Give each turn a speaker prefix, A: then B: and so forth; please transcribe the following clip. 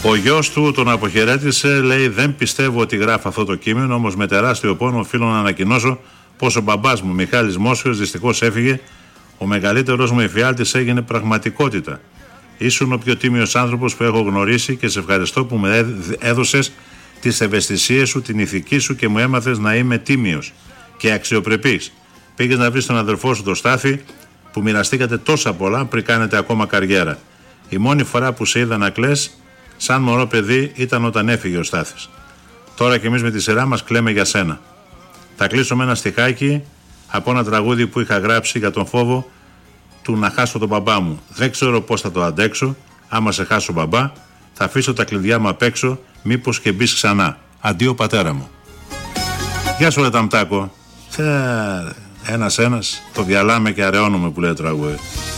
A: Ο γιος του τον αποχαιρέτησε, λέει: δεν πιστεύω ότι γράφω αυτό το κείμενο, όμως με τεράστιο πόνο οφείλω να ανακοινώσω πως ο μπαμπάς μου, Μιχάλης Μόσχος, δυστυχώς έφυγε. Ο μεγαλύτερος μου εφιάλτης έγινε πραγματικότητα. Ήσουν ο πιο τίμιος άνθρωπος που έχω γνωρίσει και σε ευχαριστώ που μου έδωσες τις ευαισθησίες σου, την ηθική σου και μου έμαθες να είμαι τίμιος και αξιοπρεπής. Πήγες να βρεις τον αδερφό σου, τον Στάθη, που μοιραστήκατε τόσα πολλά πριν κάνετε ακόμα καριέρα. Η μόνη φορά που σε είδα να κλαις σαν μωρό παιδί ήταν όταν έφυγε ο Στάθης. Τώρα κι εμείς με τη σειρά μας κλαίμε για σένα. Θα κλείσω με ένα στιχάκι από ένα τραγούδι που είχα γράψει για τον φόβο του να χάσω τον μπαμπά μου. Δεν ξέρω πώς θα το αντέξω. Άμα σε χάσω μπαμπά, θα αφήσω τα κλειδιά μου απ' έξω, μήπως και μπεις ξανά. Αντίο πατέρα μου. Γεια σου ρε Ταμτάκο. Ένας, το διαλάμε και αραιώνουμε που λέει το τραγούδι.